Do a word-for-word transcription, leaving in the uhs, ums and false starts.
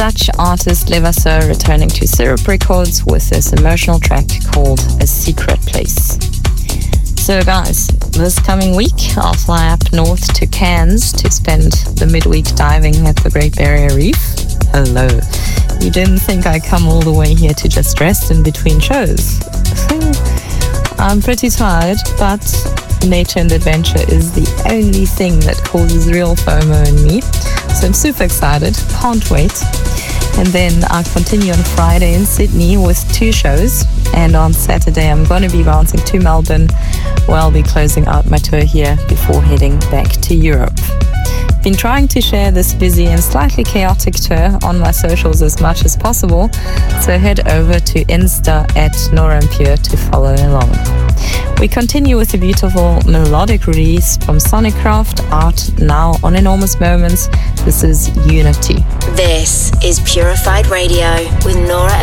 Dutch artist Levasseur returning to Syrup Records with this emotional track called A Secret Place. So guys, this coming week I'll fly up north to Cairns to spend the midweek diving at the Great Barrier Reef. Hello. You didn't think I'd come all the way here to just rest in between shows. I'm pretty tired, but nature and adventure is the only thing that causes real FOMO in me. So I'm super excited, can't wait. And then I continue on Friday in Sydney with two shows. And on Saturday I'm going to be bouncing to Melbourne, where I'll be closing out my tour here before heading back to Europe. Been trying to share this busy and slightly chaotic tour on my socials as much as possible, so head over to Insta at Nora En Pure to follow along. We continue with a beautiful melodic release from Sonicraft, out now on Enormous Moments. This is Unity. This is Purified Radio with Nora